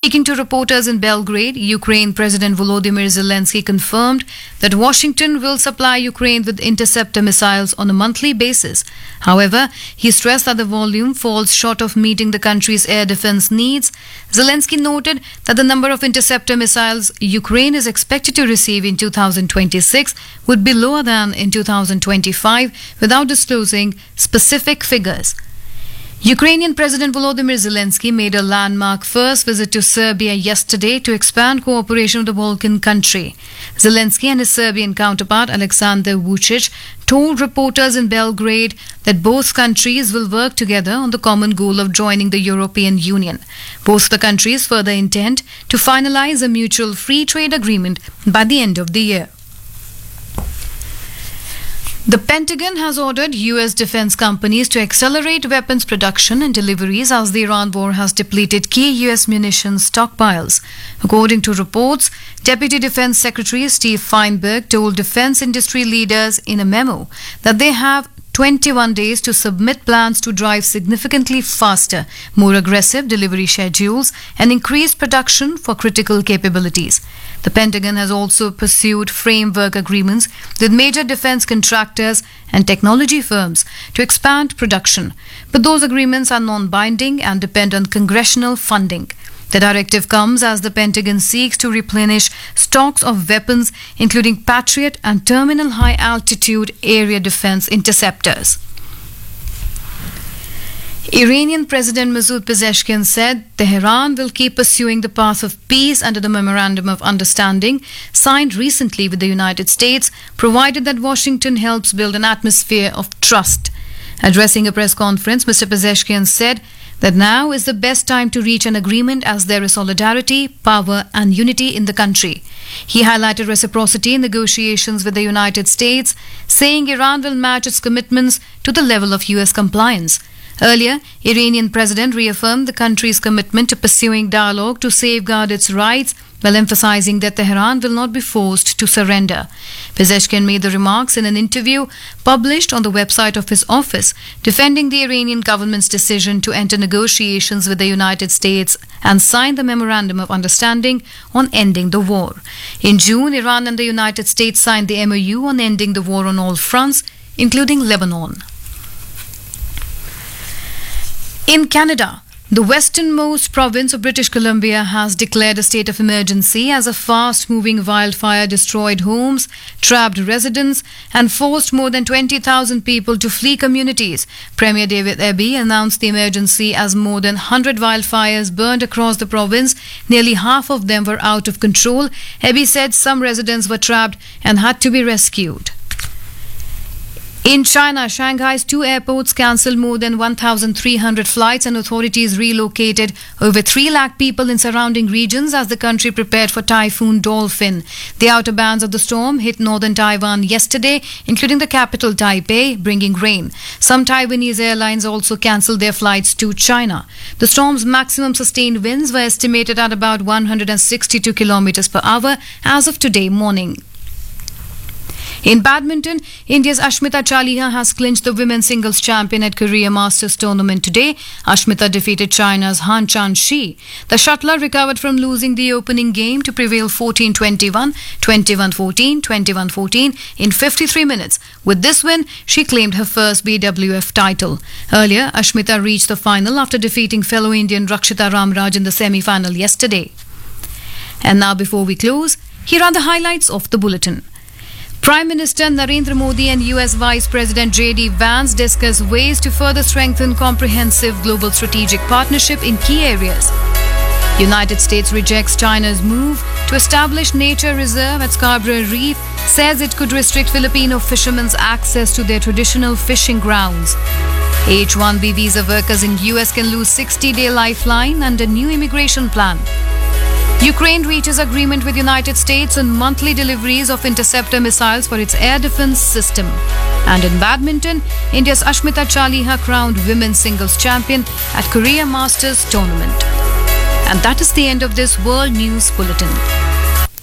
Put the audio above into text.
Speaking to reporters in Belgrade, Ukraine President Volodymyr Zelensky confirmed that Washington will supply Ukraine with interceptor missiles on a monthly basis. However, he stressed that the volume falls short of meeting the country's air defense needs. Zelensky noted that the number of interceptor missiles Ukraine is expected to receive in 2026 would be lower than in 2025 without disclosing specific figures. Ukrainian President Volodymyr Zelensky made a landmark first visit to Serbia yesterday to expand cooperation with the Balkan country. Zelensky and his Serbian counterpart Aleksandar Vučić told reporters in Belgrade that both countries will work together on the common goal of joining the European Union. Both the countries further intend to finalize a mutual free trade agreement by the end of the year. The Pentagon has ordered U.S. defense companies to accelerate weapons production and deliveries as the Iran war has depleted key U.S. munitions stockpiles. According to reports, Deputy Defense Secretary Steve Feinberg told defense industry leaders in a memo that they have 21 days to submit plans to drive significantly faster, more aggressive delivery schedules and increased production for critical capabilities. The Pentagon has also pursued framework agreements with major defense contractors and technology firms to expand production, but those agreements are non-binding and depend on congressional funding. The directive comes as the Pentagon seeks to replenish stocks of weapons, including Patriot and Terminal High Altitude Area Defense Interceptors. Iranian President Masoud Pezeshkian said Tehran will keep pursuing the path of peace under the Memorandum of Understanding signed recently with the United States, provided that Washington helps build an atmosphere of trust. Addressing a press conference, Mr. Pezeshkian said that now is the best time to reach an agreement as there is solidarity, power and unity in the country. He highlighted reciprocity in negotiations with the United States, saying Iran will match its commitments to the level of US compliance. Earlier, Iranian president reaffirmed the country's commitment to pursuing dialogue to safeguard its rights, while emphasizing that Tehran will not be forced to surrender. Pezeshkian made the remarks in an interview published on the website of his office, defending the Iranian government's decision to enter negotiations with the United States and sign the Memorandum of Understanding on ending the war. In June, Iran and the United States signed the MOU on ending the war on all fronts, including Lebanon. In Canada, the westernmost province of British Columbia has declared a state of emergency as a fast-moving wildfire destroyed homes, trapped residents, and forced more than 20,000 people to flee communities. Premier David Eby announced the emergency as more than 100 wildfires burned across the province. Nearly half of them were out of control. Eby said some residents were trapped and had to be rescued. In China, Shanghai's 2 airports cancelled more than 1,300 flights and authorities relocated over 3 lakh people in surrounding regions as the country prepared for Typhoon Dolphin. The outer bands of the storm hit northern Taiwan yesterday, including the capital Taipei, bringing rain. Some Taiwanese airlines also cancelled their flights to China. The storm's maximum sustained winds were estimated at about 162 kilometers per hour as of today morning. In badminton, India's Ashmita Chaliha has clinched the women's singles champion at Korea Masters tournament today. Ashmita defeated China's Han Chan-shi. The shuttler recovered from losing the opening game to prevail 14-21, 21-14, 21-14 in 53 minutes. With this win, she claimed her first BWF title. Earlier, Ashmita reached the final after defeating fellow Indian Rakshita Ramraj in the semi-final yesterday. And now, before we close, here are the highlights of the bulletin. Prime Minister Narendra Modi and US Vice President J.D. Vance discuss ways to further strengthen comprehensive global strategic partnership in key areas. United States rejects China's move to establish nature reserve at Scarborough Reef, says it could restrict Filipino fishermen's access to their traditional fishing grounds. H-1B visa workers in US can lose 60-day lifeline under new immigration plan. Ukraine reaches agreement with United States on monthly deliveries of interceptor missiles for its air defense system. And in badminton, India's Ashmita Chaliha crowned women's singles champion at Korea Masters tournament. And that is the end of this World News Bulletin.